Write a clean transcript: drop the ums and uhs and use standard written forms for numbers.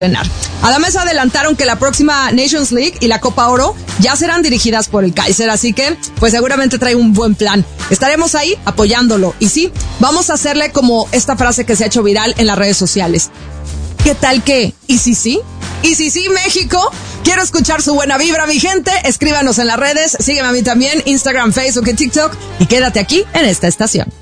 Además adelantaron que la próxima Nations League y la Copa Oro ya serán dirigidas por el Kaiser, así que pues seguramente trae un buen plan. Estaremos ahí apoyándolo y sí, vamos a hacerle como esta frase que se ha hecho viral en las redes sociales. ¿Qué tal que? ¿Y si sí? ¿Y si sí, México? Quiero escuchar su buena vibra, mi gente. Escríbanos en las redes, sígueme a mí también, Instagram, Facebook y TikTok y quédate aquí en esta estación.